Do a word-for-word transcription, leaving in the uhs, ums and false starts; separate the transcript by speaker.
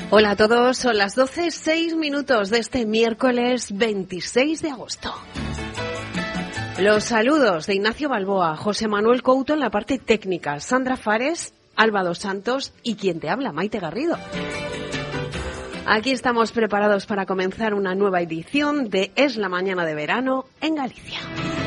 Speaker 1: Hola a todos, son las doce, seis minutos de este miércoles veintiséis de agosto. Los saludos de Ignacio Balboa, José Manuel Couto en la parte técnica, Sandra Fares, Alba dos Santos y quien te habla, Maite Garrido. Aquí estamos preparados para comenzar una nueva edición de Es la Mañana de Verano en Galicia.